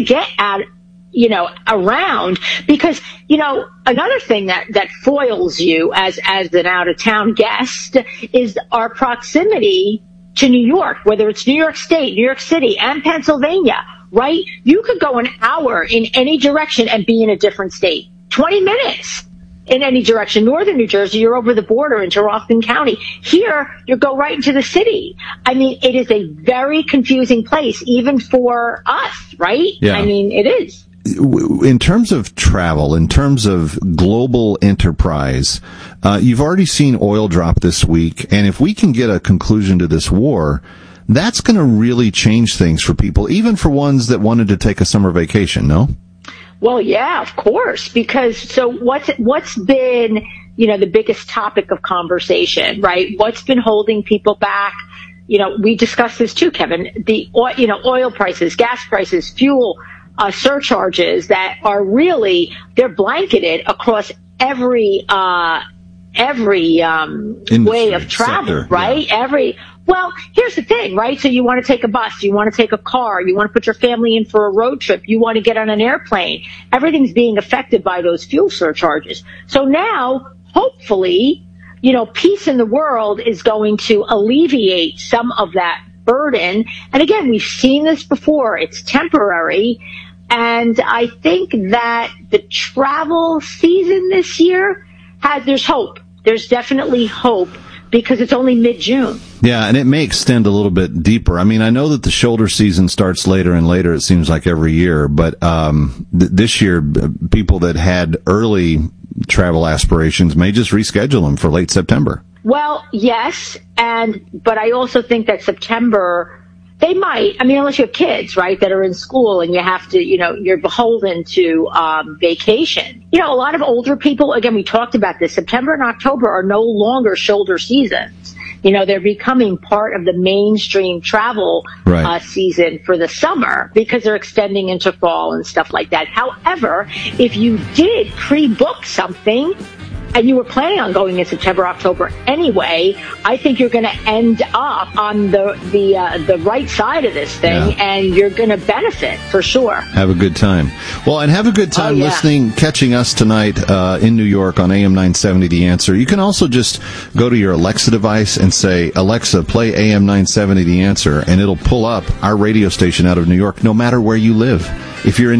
get out, around, because, another thing that foils you as an out-of-town guest is our proximity to New York, whether it's New York State, New York City, and Pennsylvania, right? You could go an hour in any direction and be in a different state. 20 minutes in any direction. Northern New Jersey, you're over the border into Rockland County. Here, you go right into the city. I mean, it is a very confusing place, even for us, right? Yeah. I mean, it is. In terms of travel, in terms of global enterprise, you've already seen oil drop this week, and if we can get a conclusion to this war, that's going to really change things for people, even for ones that wanted to take a summer vacation, no? Well, yeah, of course, because so what's been, the biggest topic of conversation, right? What's been holding people back? We discussed this too, Kevin, the oil prices, gas prices, fuel surcharges that are really, they're blanketed across every way of travel, sector, right? Yeah. Well, here's the thing, right? So you want to take a bus, you want to take a car, you want to put your family in for a road trip, you want to get on an airplane. Everything's being affected by those fuel surcharges. So now, hopefully, peace in the world is going to alleviate some of that burden. And again, we've seen this before. It's temporary. And I think that the travel season this year there's hope. There's definitely hope because it's only mid-June. Yeah, and it may extend a little bit deeper. I mean, I know that the shoulder season starts later and later, it seems like every year, but this year, people that had early travel aspirations may just reschedule them for late September. Well, yes, but I also think that September, they might, unless you have kids, right, that are in school and you have to, you're beholden to vacation. A lot of older people, again, we talked about this, September and October are no longer shoulder seasons. They're becoming part of the mainstream travel season for the summer because they're extending into fall and stuff like that. However, if you did pre-book something, and you were planning on going in September, October anyway, I think you're going to end up on the right side of this thing, and you're going to benefit for sure. Have a good time. Well, and have a good time listening, catching us tonight in New York on AM 970 The Answer. You can also just go to your Alexa device and say, Alexa, play AM 970 The Answer, and it'll pull up our radio station out of New York, no matter where you live. If you're in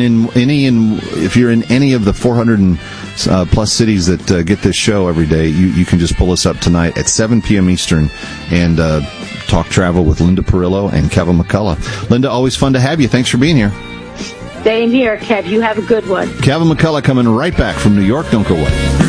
any of the 400 plus cities that get this show every day, you can just pull us up tonight at 7 p.m. Eastern and talk travel with Linda Perillo and Kevin McCullough. Linda, always fun to have you. Thanks for being here. Same here, Kev. You have a good one. Kevin McCullough coming right back from New York. Don't go away.